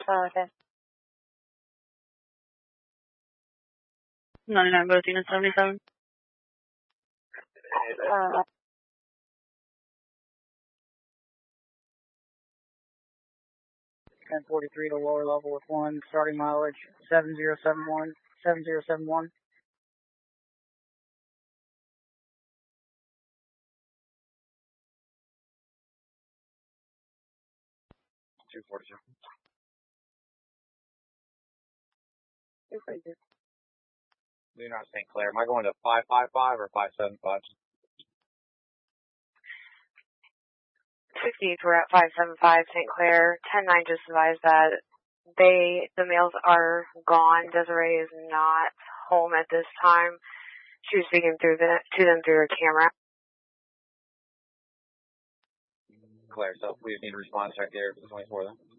Okay. 99 both units 77. 1043 to lower level with 1, starting mileage 7071, 7071. You're not St. Clair. Am I going to 555 or 575? 68th, we're at 575 St. Clair. 10-9 just advised that the males are gone. Desiree is not home at this time. She was speaking to them through her camera. Claire, so we need a response check there for the 24 then.